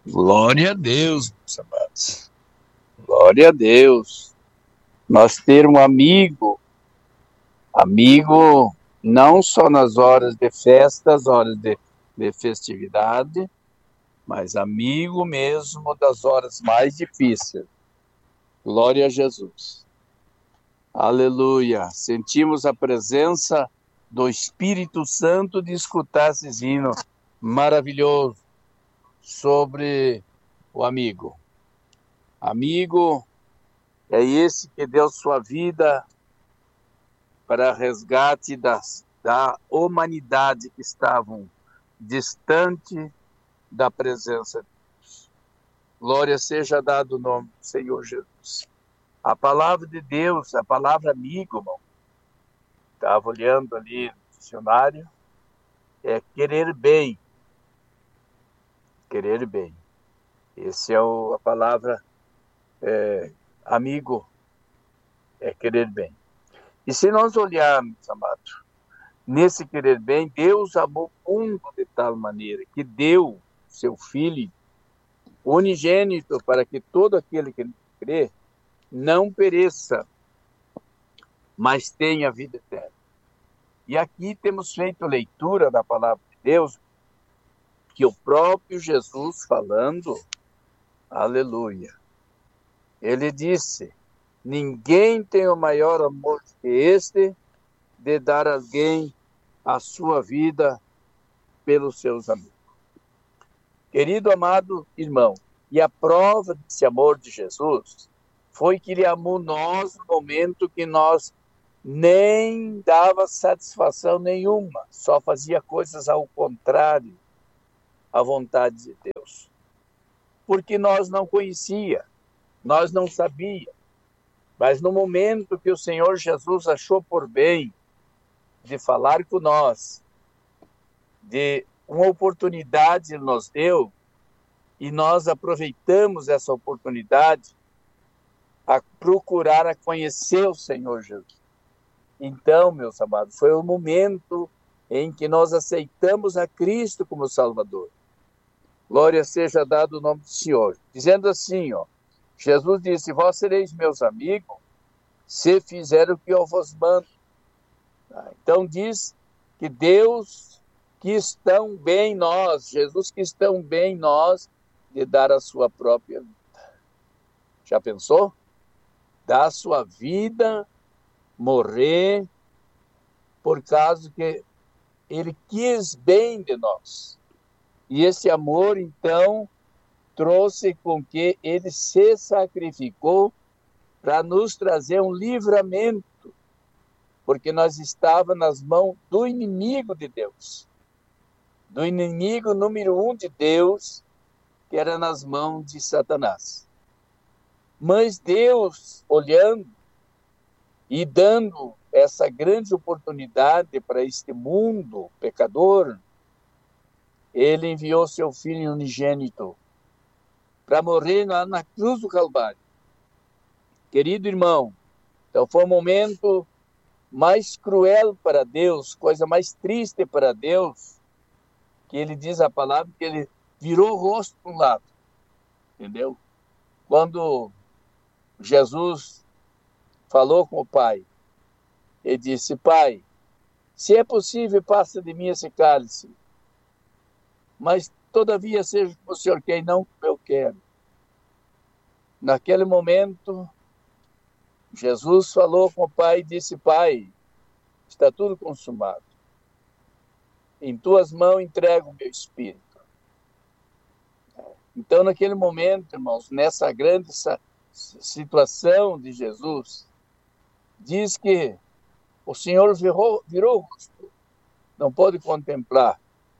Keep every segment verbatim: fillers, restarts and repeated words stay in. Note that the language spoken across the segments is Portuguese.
Glória a Deus, meus amados. Glória a Deus. Nós ter um amigo, amigo não só nas horas de festas, horas de, de festividade, mas amigo mesmo das horas mais difíceis. Glória a Jesus. Aleluia. Sentimos a presença do Espírito Santo de escutar esse hino maravilhoso sobre o amigo. Amigo é esse que deu sua vida para resgate das, da humanidade que estavam distante da presença de Deus. Glória seja dado o nome do Senhor Jesus. A palavra de Deus, a palavra amigo, irmão, estava olhando ali no dicionário, é querer bem. Querer bem. Essa é o, a palavra é, amigo, é querer bem. E se nós olharmos, amado, nesse querer bem, Deus amou o mundo de tal maneira que deu seu Filho unigênito para que todo aquele que crê não pereça, mas tenha vida eterna. E aqui temos feito leitura da palavra de Deus, que o próprio Jesus falando, aleluia, ele disse, ninguém tem o maior amor que este, de dar a alguém a sua vida pelos seus amigos. Querido amado irmão, e a prova desse amor de Jesus foi que ele amou nós no momento que nós nem dava satisfação nenhuma, só fazia coisas ao contrário à vontade de Deus. Porque nós não conhecia, nós não sabia, mas no momento que o Senhor Jesus achou por bem de falar com nós, de uma oportunidade Ele nos deu, e nós aproveitamos essa oportunidade a procurar a conhecer o Senhor Jesus. Então, meus amados, foi o momento em que nós aceitamos a Cristo como Salvador. Glória seja dado o nome do Senhor. Dizendo assim, ó, Jesus disse, vós sereis meus amigos, se fizer o que eu vos mando. Então diz que Deus quis tão bem nós, Jesus quis tão bem nós, de dar a sua própria vida. Já pensou? Dar a sua vida, morrer, por causa que ele quis bem de nós. E esse amor, então, trouxe com que ele se sacrificou para nos trazer um livramento, porque nós estávamos nas mãos do inimigo de Deus, do inimigo número um de Deus, que era nas mãos de Satanás. Mas Deus, olhando e dando essa grande oportunidade para este mundo pecador, ele enviou seu Filho unigênito para morrer na, na cruz do Calvário. Querido irmão, então foi um momento mais cruel para Deus, coisa mais triste para Deus, que ele diz a palavra que ele virou o rosto para um lado, entendeu? Quando Jesus falou com o Pai, ele disse, Pai, se é possível, passa de mim esse cálice, mas todavia seja como o Senhor quer e não como eu quero. Naquele momento, Jesus falou com o Pai e disse, Pai, está tudo consumado. Em tuas mãos entrego o meu espírito. Então, naquele momento, irmãos, nessa grande situação de Jesus, diz que o Senhor virou, virou o rosto, não pôde contemplar.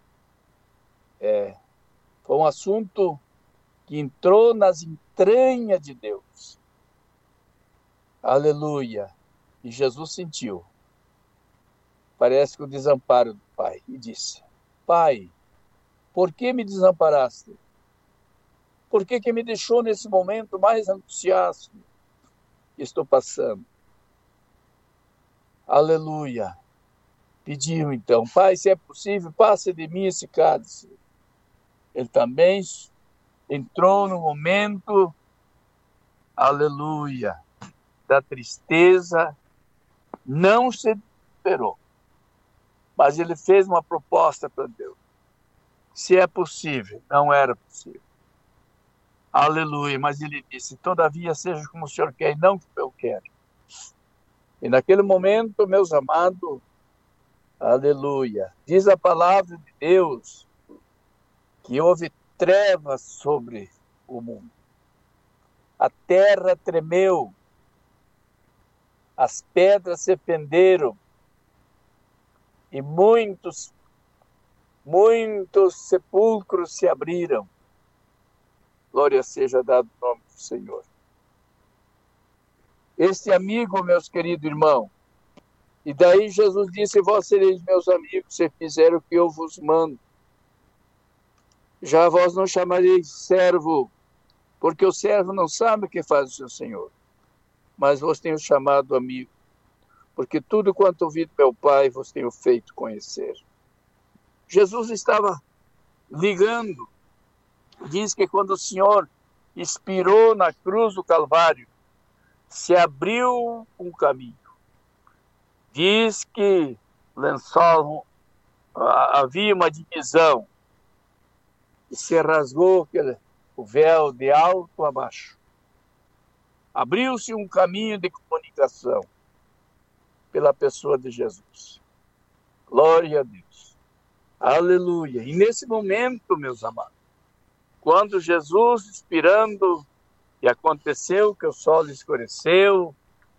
É, foi um assunto que entrou nas entranhas de Deus. Aleluia. E Jesus sentiu, parece que o desamparo do Pai, e disse, Pai, por que me desamparaste? Por que que me deixou nesse momento mais angustiado que estou passando? Aleluia. Pediu então, Pai, se é possível, passe de mim esse cálice. Ele também entrou no momento, aleluia, da tristeza, não se desesperou, mas ele fez uma proposta para Deus. Se é possível, não era possível. Aleluia, mas ele disse, todavia seja como o Senhor quer e não como eu quero. E naquele momento, meus amados, aleluia, diz a palavra de Deus que houve trevas sobre o mundo. A terra tremeu, as pedras se fenderam e muitos, muitos sepulcros se abriram. Glória seja dada o nome do Senhor. Este amigo, meus queridos irmãos, e daí Jesus disse, vós sereis meus amigos, se fizer o que eu vos mando. Já vós não chamareis servo, porque o servo não sabe o que faz o seu Senhor. Mas vos tenho chamado amigo, porque tudo quanto ouvi do meu Pai vos tenho feito conhecer. Jesus estava ligando. Diz que quando o Senhor expirou na cruz do Calvário, se abriu um caminho. Diz que lençol, havia uma divisão e se rasgou aquele, o véu de alto a baixo. Abriu-se um caminho de comunicação pela pessoa de Jesus. Glória a Deus. Aleluia. E nesse momento, meus amados, quando Jesus, expirando, e aconteceu que o sol escureceu,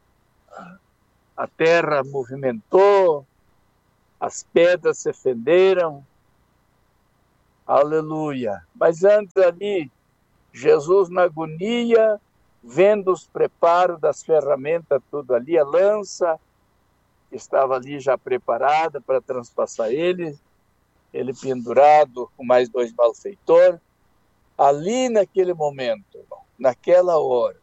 a terra movimentou, as pedras se fenderam, aleluia. Mas antes ali, Jesus na agonia, vendo os preparos das ferramentas, tudo ali, a lança estava ali já preparada para transpassar ele, ele pendurado com mais dois malfeitores. Ali naquele momento, irmão, naquela hora,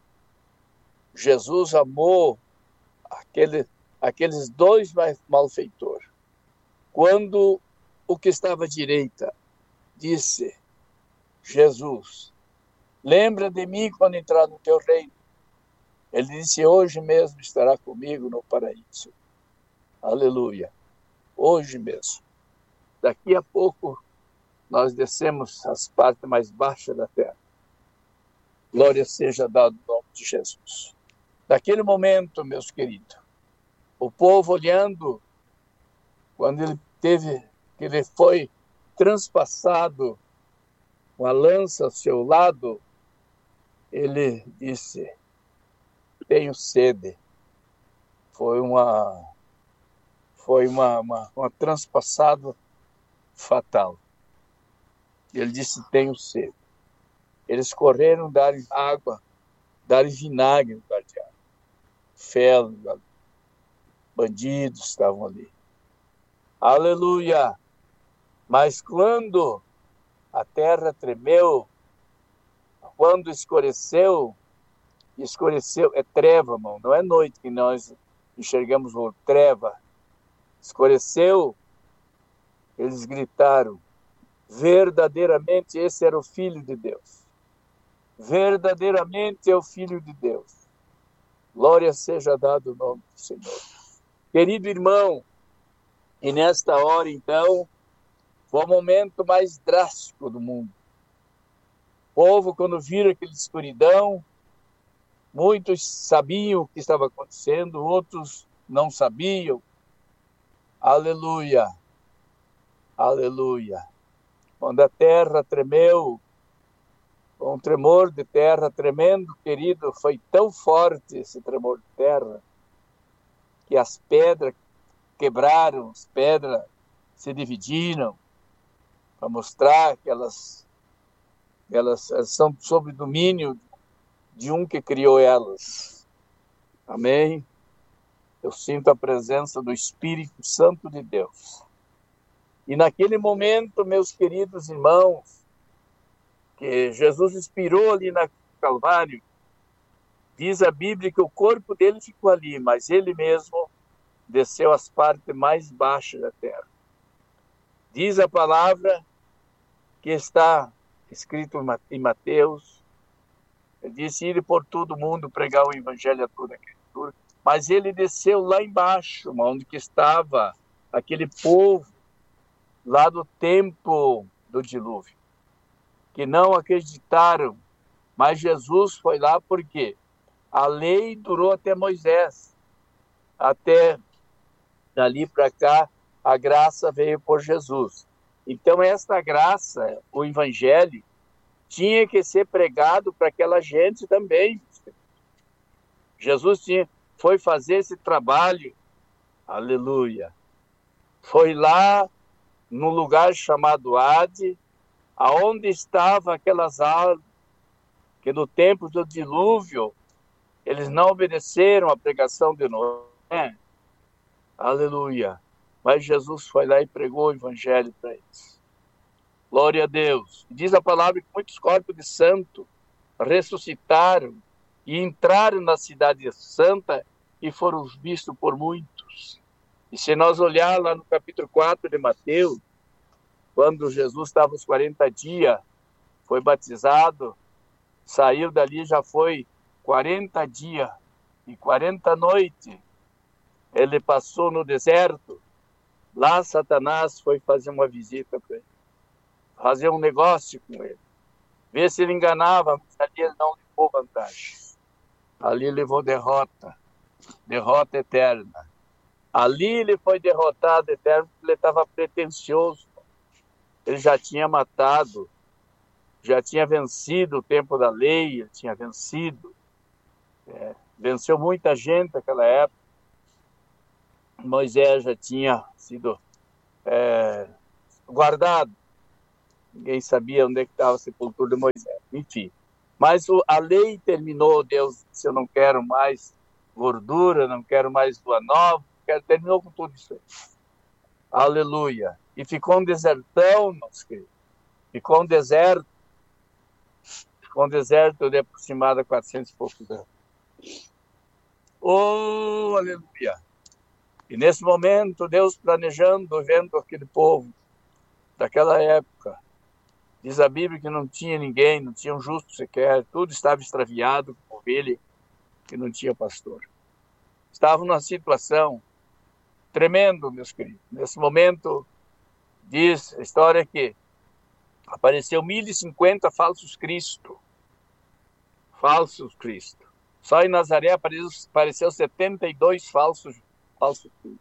Jesus amou aquele, aqueles dois malfeitores. Quando o que estava à direita disse, Jesus, lembra de mim quando entrar no teu reino. Ele disse, hoje mesmo estará comigo no paraíso. Aleluia. Hoje mesmo. Daqui a pouco nós descemos as partes mais baixas da terra. Glória seja dada no nome de Jesus. Naquele momento, meus queridos, o povo olhando, quando ele teve, que ele foi transpassado com a lança ao seu lado, ele disse, tenho sede. Foi uma, foi uma, uma, uma transpassada fatal. Ele disse, tenho sede. Eles correram dar água, dar vinagre no lugar de água. Fel, bandidos estavam ali. Aleluia! Mas quando a terra tremeu, quando escureceu, escureceu, é treva, irmão, não é noite que nós enxergamos o treva. Escureceu, eles gritaram, verdadeiramente esse era o Filho de Deus. Verdadeiramente é o Filho de Deus. Glória seja dado o nome do Senhor. Querido irmão, e nesta hora, então, foi o momento mais drástico do mundo. O povo, quando viram aquela escuridão, muitos sabiam o que estava acontecendo, outros não sabiam. Aleluia, aleluia. Quando a terra tremeu, um tremor de terra tremendo, querido, foi tão forte esse tremor de terra, que as pedras quebraram, as pedras se dividiram, para mostrar que elas, elas, elas são sob domínio de um que criou elas. Amém? Eu sinto a presença do Espírito Santo de Deus. E naquele momento, meus queridos irmãos, que Jesus expirou ali na Calvário, diz a Bíblia que o corpo dele ficou ali, mas ele mesmo desceu às partes mais baixas da terra. Diz a palavra que está escrito em Mateus. Ele disse, ir por todo mundo, pregar o evangelho a toda criatura. Mas ele desceu lá embaixo, onde que estava aquele povo, lá do tempo do dilúvio, que não acreditaram. Mas Jesus foi lá porque a lei durou até Moisés. Até dali para cá, a graça veio por Jesus. Então, esta graça, o evangelho, tinha que ser pregado para aquela gente também. Jesus tinha, foi fazer esse trabalho, aleluia. Foi lá no lugar chamado Hade, aonde estavam aquelas almas que no tempo do dilúvio eles não obedeceram à pregação de Noé. Aleluia. Mas Jesus foi lá e pregou o evangelho para eles. Glória a Deus. Diz a palavra que muitos corpos de santo ressuscitaram e entraram na cidade santa e foram vistos por muitos. E se nós olhar lá no capítulo quatro de Mateus, quando Jesus estava uns quarenta dias, foi batizado, saiu dali, já foi quarenta dias e quarenta noites. Ele passou no deserto. Lá Satanás foi fazer uma visita para ele, fazer um negócio com ele, ver se ele enganava, mas ali ele não levou vantagem. Ali levou derrota, derrota eterna. Ali ele foi derrotado eterno porque ele estava pretensioso. Ele já tinha matado, já tinha vencido o tempo da lei, ele tinha vencido. É, venceu muita gente naquela época. Moisés já tinha sido é, guardado. Ninguém sabia onde é que estava a sepultura de Moisés. Enfim. Mas o, a lei terminou. Deus disse, eu não quero mais gordura, não quero mais lua nova. Quero, terminou com tudo isso aí. Aleluia. E ficou um desertão, meus queridos. Ficou um deserto. Ficou um deserto de aproximado a quatrocentos e poucos anos. Oh, aleluia. E nesse momento, Deus planejando, vendo aquele povo daquela época, diz a Bíblia que não tinha ninguém, não tinha um justo sequer, tudo estava extraviado, como ovelha, que não tinha pastor. Estavam numa situação tremenda, meus queridos. Nesse momento, diz a história que apareceu mil e cinquenta falsos Cristo. Falsos Cristo. Só em Nazaré apareceu, apareceu setenta e dois falsos falso Cristo.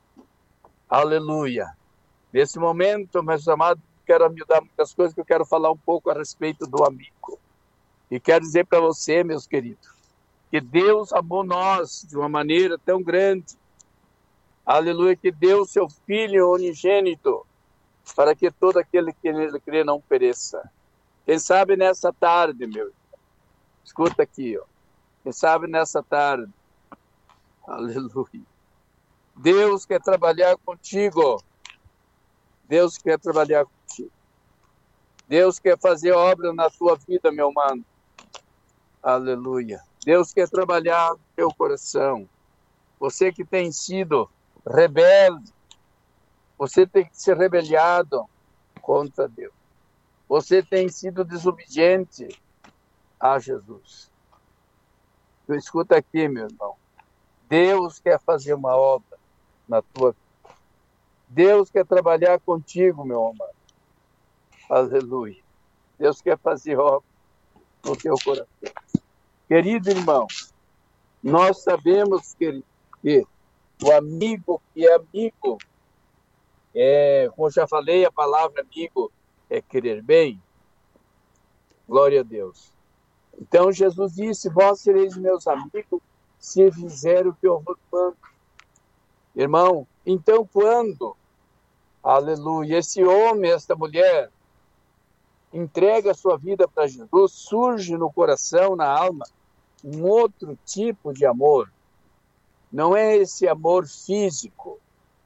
Aleluia. Nesse momento, meus amados, quero amildar muitas coisas, que eu quero falar um pouco a respeito do amigo. E quero dizer para você, meus queridos, que Deus amou nós de uma maneira tão grande. Aleluia, que deu seu Filho unigênito, para que todo aquele que nele crê não pereça. Quem sabe nessa tarde, meu irmão, escuta aqui, ó. Quem sabe nessa tarde, aleluia, Deus quer trabalhar contigo. Deus quer trabalhar contigo. Deus quer fazer obra na tua vida, meu mano. Aleluia. Deus quer trabalhar no teu coração. Você que tem sido rebelde, você tem que ser rebeliado contra Deus. Você tem sido desobediente a Jesus. Então, escuta aqui, meu irmão. Deus quer fazer uma obra na tua vida. Deus quer trabalhar contigo, meu amado. Aleluia. Deus quer fazer obra no teu coração. Querido irmão, nós sabemos, querido, que o amigo que é amigo, é, como eu já falei, a palavra amigo é querer bem. Glória a Deus. Então Jesus disse, vós sereis meus amigos se fizer o que eu vos mando. Irmão, então quando, aleluia, esse homem, esta mulher, entrega a sua vida para Jesus, surge no coração, na alma, um outro tipo de amor. Não é esse amor físico,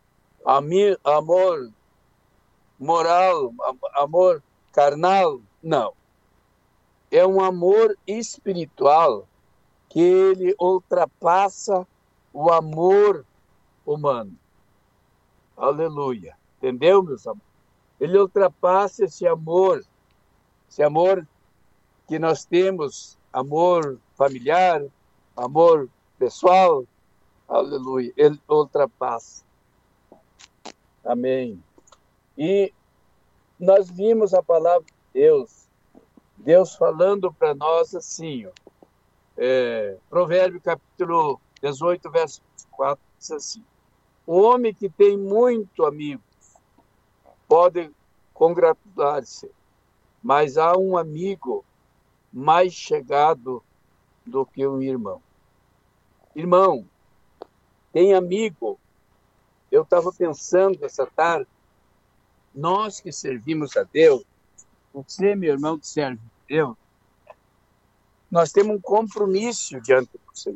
amor moral, amor carnal, não. É um amor espiritual que ele ultrapassa o amor humano. Aleluia. Entendeu, meus amores? Ele ultrapassa esse amor esse amor que nós temos, amor familiar, amor pessoal, aleluia, ele ultrapassa. Amém. E nós vimos a palavra de Deus, Deus falando para nós assim, ó, é, Provérbio capítulo dezoito, verso quatro, diz assim: o homem que tem muito amigo pode congratular-se, mas há um amigo mais chegado do que um irmão. Irmão, tem amigo. Eu estava pensando essa tarde, nós que servimos a Deus, você, meu irmão, que serve a Deus, nós temos um compromisso diante do Senhor.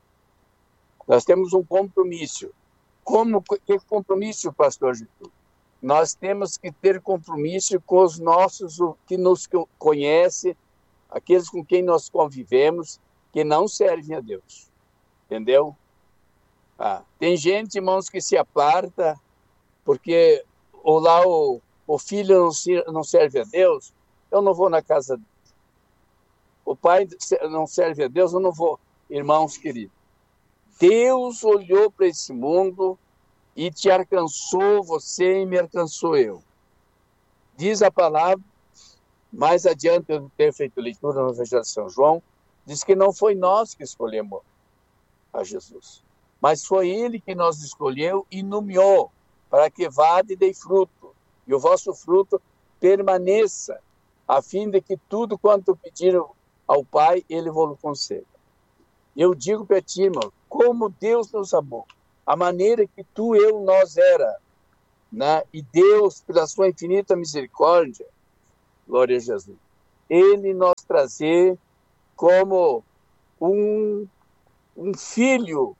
Nós temos um compromisso. Como que compromisso, pastor Jesus? Nós temos que ter compromisso com os nossos que nos conhecem, aqueles com quem nós convivemos, que não servem a Deus. Entendeu? Ah, tem gente, irmãos, que se aparta porque ou lá o, o filho não, se, não serve a Deus, eu não vou na casa dele. O pai não serve a Deus, eu não vou. Irmãos queridos, Deus olhou para esse mundo e te alcançou você e me alcançou eu. Diz a palavra, mais adiante eu ter feito leitura no Evangelho de São João, diz que não foi nós que escolhemos a Jesus, mas foi Ele que nos escolheu e nomeou para que vade e dei fruto, e o vosso fruto permaneça, a fim de que tudo quanto pediram ao Pai, Ele vos conceda. Eu digo para ti, irmão, como Deus nos amou, a maneira que tu, eu, nós era, né? E Deus, pela sua infinita misericórdia, glória a Jesus, Ele nos trazer como um, um filho,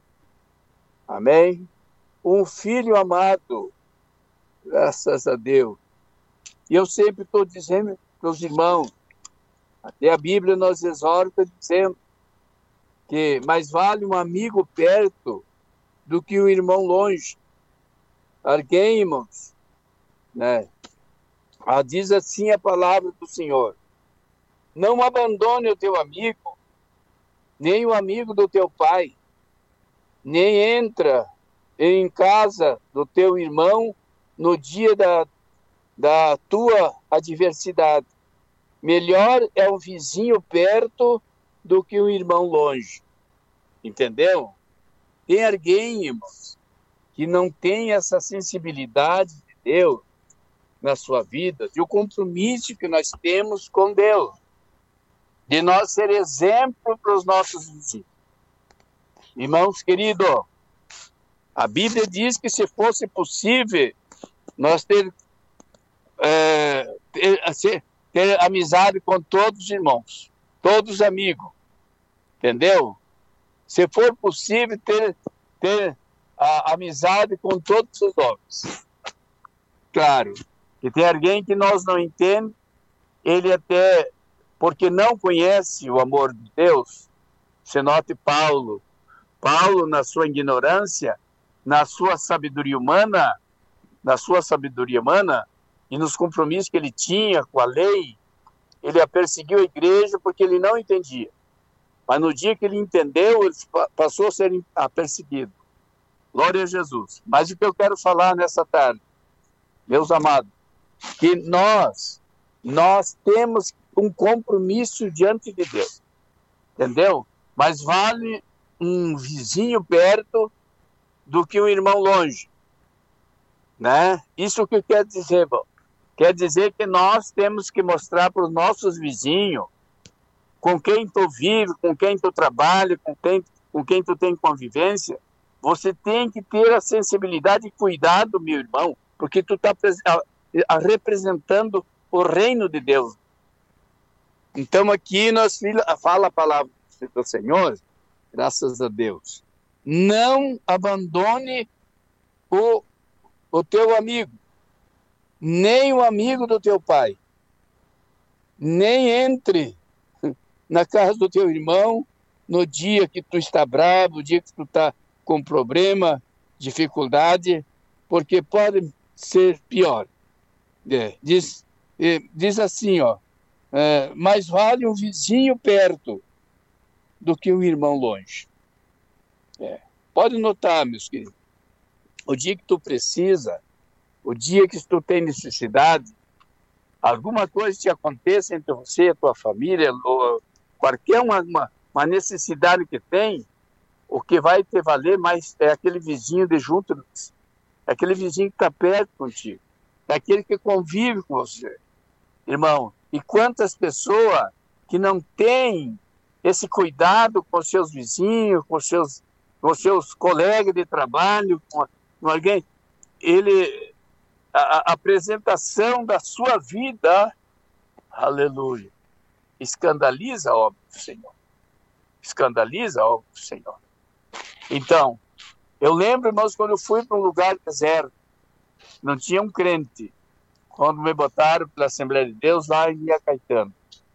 amém? Um filho amado, graças a Deus. E eu sempre estou dizendo para os irmãos, até a Bíblia nos exorta dizendo que mais vale um amigo perto do que um irmão longe. Alguém, irmãos, né? Ah, diz assim a palavra do Senhor: não abandone o teu amigo, nem o amigo do teu pai, nem entra em casa do teu irmão no dia da, da tua adversidade. Melhor é um vizinho perto do que um irmão longe. Entendeu? Tem alguém, irmãos, que não tem essa sensibilidade de Deus na sua vida, de o compromisso que nós temos com Deus, de nós ser exemplo para os nossos vizinhos. Irmãos queridos, a Bíblia diz que se fosse possível nós ter, é, ter, ter amizade com todos os irmãos, todos os amigos, entendeu? Se for possível ter, ter a amizade com todos os homens. Claro, que tem alguém que nós não entendemos, ele até, porque não conhece o amor de Deus, você note Paulo, Paulo na sua ignorância, na sua sabedoria humana, na sua sabedoria humana e nos compromissos que ele tinha com a lei, ele perseguiu a igreja porque ele não entendia. Mas no dia que ele entendeu, ele passou a ser perseguido. Glória a Jesus. Mas o que eu quero falar nessa tarde, meus amados, que nós, nós temos um compromisso diante de Deus. Entendeu? Mas vale um vizinho perto do que um irmão longe. Né? Isso que quer dizer, bom? Quer dizer que nós temos que mostrar para os nossos vizinhos com quem tu vive, com quem tu trabalha, com quem, com quem tu tem convivência. Você tem que ter a sensibilidade e cuidado, meu irmão, porque tu está representando o reino de Deus. Então aqui nós fala a palavra do Senhor, graças a Deus. Não abandone o, o teu amigo, nem o amigo do teu pai, nem entre na casa do teu irmão no dia que tu está bravo, no dia que tu está com problema, dificuldade, porque pode ser pior. É, diz, é, diz assim, ó, É, mais vale um vizinho perto do que um irmão longe. É. Pode notar, meus queridos, o dia que tu precisa, o dia que tu tem necessidade, alguma coisa te aconteça entre você e a tua família, ou qualquer uma, uma, uma necessidade que tem, o que vai te valer mais é aquele vizinho de junto, é aquele vizinho que está perto contigo, é aquele que convive com você, irmão. E quantas pessoas que não têm esse cuidado com seus vizinhos, com seus, com seus colegas de trabalho, com, com alguém, ele, a, a apresentação da sua vida, aleluia, escandaliza a obra do Senhor. Escandaliza a obra do Senhor. Então, eu lembro, irmãos, quando eu fui para um lugar deserto, não tinha um crente, quando me botaram pela Assembleia de Deus lá em Via Caetano.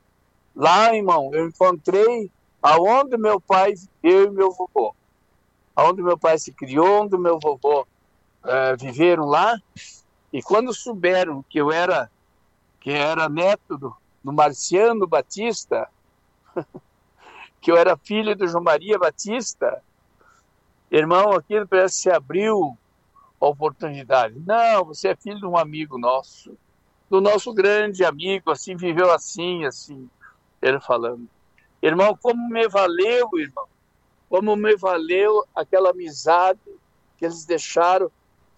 Lá, irmão, eu encontrei aonde meu pai, eu e meu vovô, aonde meu pai se criou, onde meu vovô é, viveram lá, e quando souberam que eu era, que era neto do, do Marciano Batista, que eu era filho do João Maria Batista, irmão, aquilo parece que se abriu a oportunidade. Não, você é filho de um amigo nosso, do nosso grande amigo, assim, viveu assim, assim, ele falando. Irmão, como me valeu, irmão, como me valeu aquela amizade que eles deixaram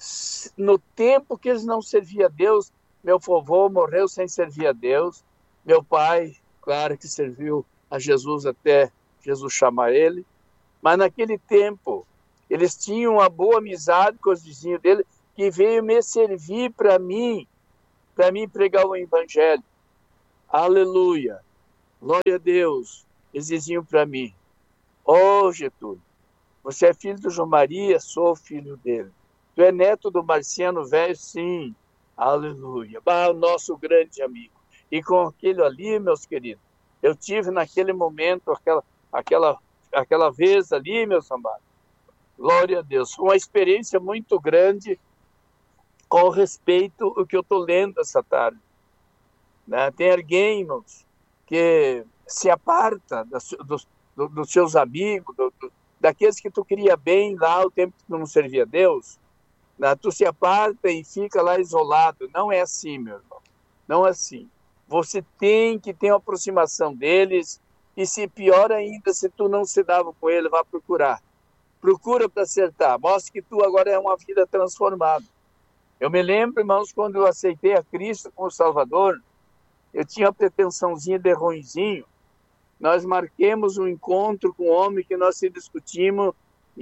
no tempo que eles não serviam a Deus. Meu vovô morreu sem servir a Deus, meu pai, claro que serviu a Jesus até Jesus chamar ele, mas naquele tempo eles tinham uma boa amizade com os vizinhos dele, que veio me servir para mim, para mim pregar o evangelho. Aleluia, glória a Deus. Eles diziam para mim: ó oh, Getúlio, você é filho do João Maria? Sou filho dele. Tu é neto do Marciano Velho? Sim. Aleluia. Ah, o nosso grande amigo. E com aquilo ali, meus queridos, eu tive naquele momento, aquela, aquela, aquela vez ali, meus amados, glória a Deus, uma experiência muito grande com respeito ao que eu estou lendo essa tarde. Né? Tem alguém, irmãos, que se aparta das, dos, dos seus amigos, do, do, daqueles que tu queria bem lá o tempo que tu não servia a Deus, né? Tu se aparta e fica lá isolado. Não é assim, meu irmão. Não é assim. Você tem que ter uma aproximação deles, e se pior ainda, se tu não se dava com ele, vá procurar. Procura para acertar. Mostra que tu agora é uma vida transformada. Eu me lembro, irmãos, quando eu aceitei a Cristo como Salvador, eu tinha uma pretensãozinha de ruinzinho. Nós marquemos um encontro com um homem que nós se discutimos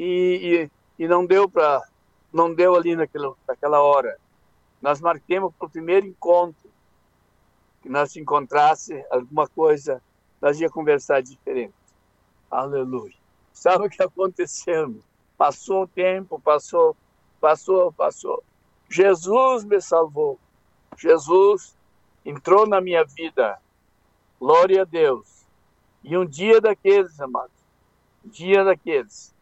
e, e, e não deu para, não deu ali naquela, naquela hora. Nós marquemos para o primeiro encontro, que nós se encontrasse alguma coisa, nós ia conversar diferente. Aleluia. Sabe o que aconteceu? Passou um tempo, passou, passou, passou. Jesus me salvou. Jesus entrou na minha vida. Glória a Deus. E um dia daqueles, amados, um dia daqueles,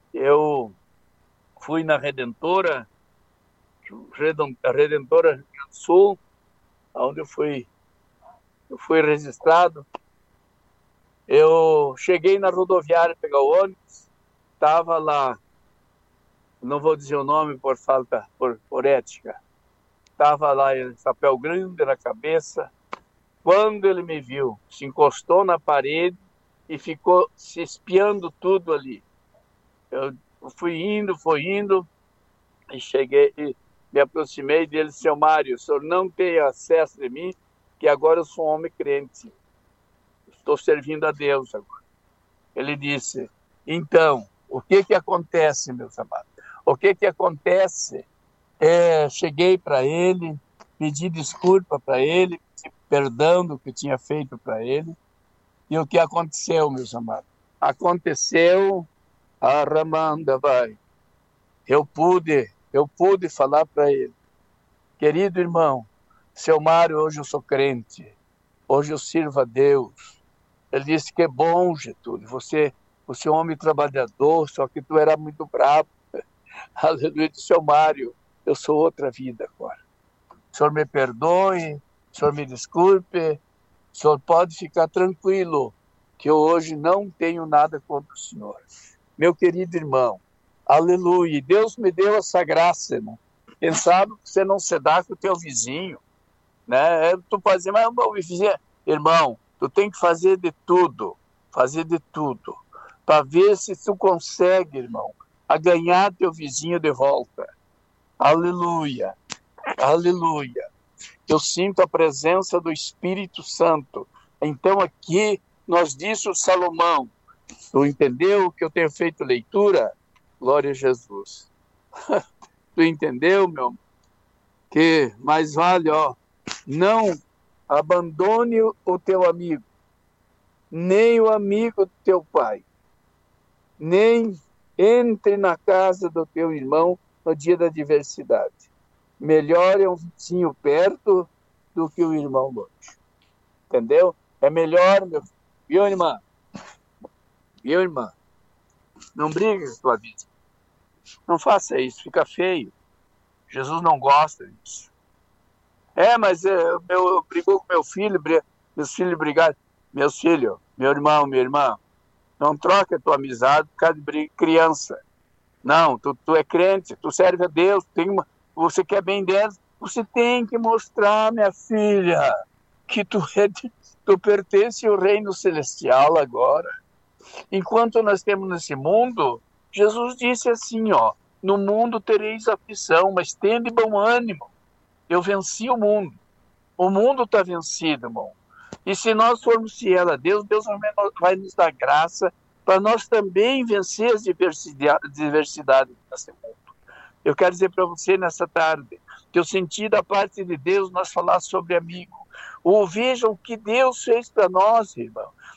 eu fui na Redentora, a Redentora Rio Grande do Sul, onde eu fui, eu fui registrado. Eu cheguei na rodoviária pegar o ônibus, estava lá, não vou dizer o nome por falta, por, por ética, estava lá ele, chapéu grande na cabeça. Quando ele me viu, se encostou na parede e ficou se espiando tudo ali. Eu fui indo, fui indo, e cheguei, e me aproximei dele: seu Mário, o senhor não tem acesso de mim, que agora eu sou um homem crente. Estou servindo a Deus agora. Ele disse: então, o que que acontece, meus amados? O que que acontece? É, cheguei para ele, pedi desculpa para ele, pedi perdão do que tinha feito para ele. E o que aconteceu, meus amados? Aconteceu, a Ramanda vai. Eu pude, eu pude falar para ele: querido irmão, seu Mário, hoje eu sou crente, hoje eu sirvo a Deus. Ele disse: que bom, Getúlio, você, você é um homem trabalhador, só que tu era muito bravo. Aleluia. Seu Mário, eu sou outra vida agora. O senhor me perdoe, o senhor me desculpe, O senhor pode ficar tranquilo, que eu hoje não tenho nada contra o senhor. Meu querido irmão, aleluia, Deus me deu essa graça, irmão. Quem sabe você não se dá com o teu vizinho, né? Tu pode dizer, mas meu vizinho, irmão, tu tem que fazer de tudo, fazer de tudo, para ver se tu consegue, irmão, a ganhar teu vizinho de volta. Aleluia, aleluia. Eu sinto a presença do Espírito Santo. Então aqui nós disse o Salomão, tu entendeu que eu tenho feito leitura? Glória a Jesus. Tu entendeu, meu? Que mais vale, ó, não abandone o teu amigo, nem o amigo do teu pai, nem entre na casa do teu irmão no dia da adversidade. Melhor é um vizinho perto do que um irmão longe. Entendeu? É melhor, meu filho. Viu, irmã? Viu, irmã? Não brigue com a tua vida. Não faça isso, fica feio. Jesus não gosta disso. É, mas é, eu brigou com meu filho, meus filhos brigaram. Meus filhos, meu irmão, minha irmã, não troca a tua amizade por causa de briga, criança. Não, tu, tu é crente, tu serve a Deus, tem uma, você quer bem dela, você tem que mostrar, minha filha, que tu, é, tu pertence ao reino celestial agora. Enquanto nós temos nesse mundo, Jesus disse assim, ó, no mundo tereis aflição, mas tende bom ânimo. Eu venci o mundo. O mundo está vencido, irmão. E se nós formos fiel a Deus, Deus vai nos dar graça para nós também vencer as diversidades diversidade desse mundo. Eu quero dizer para você nessa tarde que eu senti da parte de Deus nós falar sobre amigo. Ou vejam o que Deus fez para nós, irmão.